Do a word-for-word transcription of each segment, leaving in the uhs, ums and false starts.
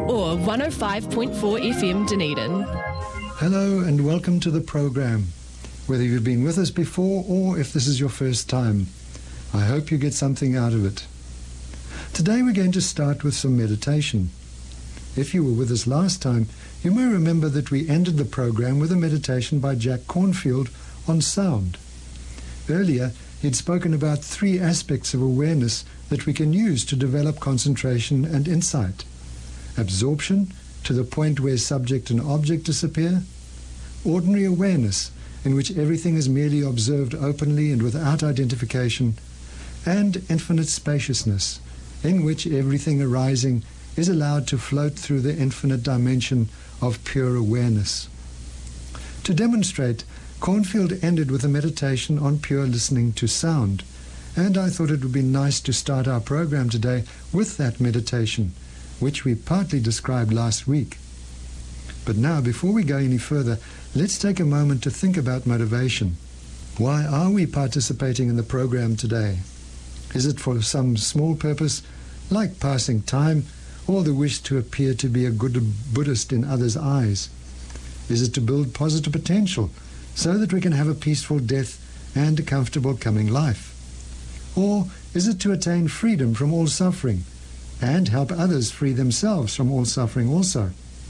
or one oh five point four F M Dunedin. Hello and welcome to the program. Whether you've been with us before or if this is your first time, I hope you get something out of it. Today we're going to start with some meditation. If you were with us last time, you may remember that we ended the program with a meditation by Jack Cornfield on sound. Earlier, he'd spoken about three aspects of awareness that we can use to develop concentration and insight. Absorption, to the point where subject and object disappear. Ordinary awareness, in which everything is merely observed openly and without identification. And infinite spaciousness, in which everything arising is allowed to float through the infinite dimension of pure awareness. To demonstrate, Cornfield ended with a meditation on pure listening to sound, and I thought it would be nice to start our program today with that meditation, which we partly described last week. But now, before we go any further, let's take a moment to think about motivation. Why are we participating in the program today? Is it for some small purpose, like passing time, or the wish to appear to be a good Buddhist in others' eyes? Is it to build positive potential, so that we can have a peaceful death and a comfortable coming life? Or is it to attain freedom from all suffering and help others free themselves from all suffering also?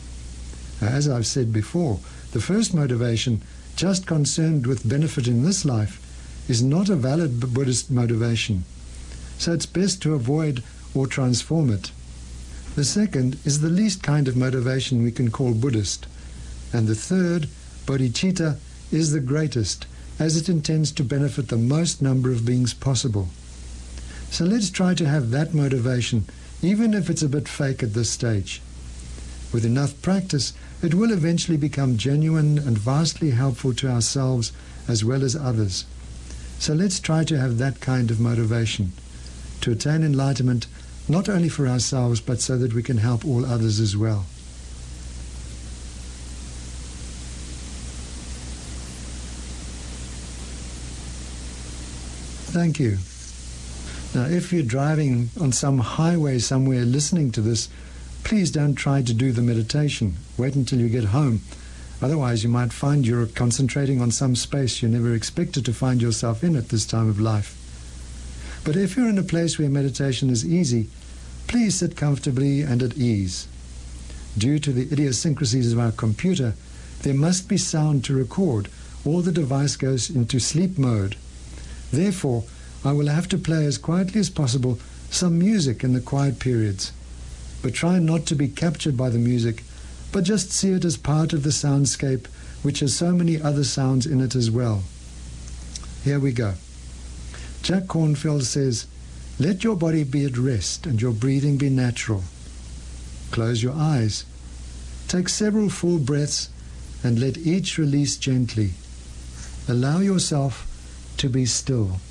As I've said before, the first motivation, just concerned with benefit in this life, is not a valid Buddhist motivation, so it's best to avoid or transform it. The second is the least kind of motivation we can call Buddhist, and the third, bodhicitta, is the greatest, as it intends to benefit the most number of beings possible. So let's try to have that motivation, even if it's a bit fake at this stage. With enough practice, it will eventually become genuine and vastly helpful to ourselves as well as others. So let's try to have that kind of motivation, to attain enlightenment not only for ourselves, but so that we can help all others as well. Thank you. Now, if you're driving on some highway somewhere listening to this, please don't try to do the meditation. Wait until you get home. Otherwise, you might find you're concentrating on some space you never expected to find yourself in at this time of life. But if you're in a place where meditation is easy, please sit comfortably and at ease. Due to the idiosyncrasies of our computer, there must be sound to record, or the device goes into sleep mode. Therefore, I will have to play as quietly as possible some music in the quiet periods. But try not to be captured by the music, but just see it as part of the soundscape, which has so many other sounds in it as well. Here we go. Jack Cornfield says, "Let your body be at rest and your breathing be natural. Close your eyes. Take several full breaths and let each release gently. Allow yourself to be still."